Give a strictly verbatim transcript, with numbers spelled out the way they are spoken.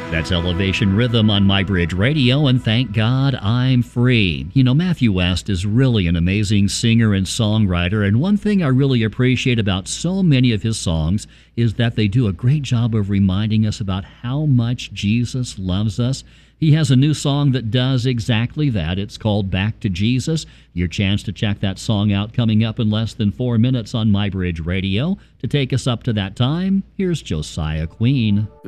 That's Elevation Rhythm on My Bridge Radio, and thank God I'm free. You know, Matthew West is really an amazing singer and songwriter, and one thing I really appreciate about so many of his songs is that they do a great job of reminding us about how much Jesus loves us. He has a new song that does exactly that. It's called Back to Jesus. Your chance to check that song out coming up in less than four minutes on My Bridge Radio. To take us up to that time, here's Josiah Queen.